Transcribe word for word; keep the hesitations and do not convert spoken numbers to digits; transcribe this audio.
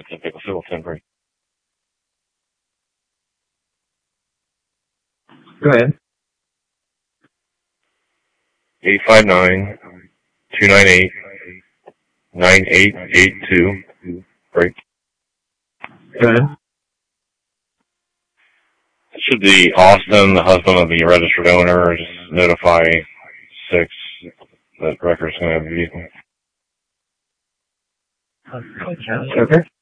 Typical civil temporary. Go ahead. eight five nine, two nine eight, nine eight eight two. Break. Go ahead. It should be Austin, the husband of the registered owner. Just notify six that record's going to have a vehicle. Okay.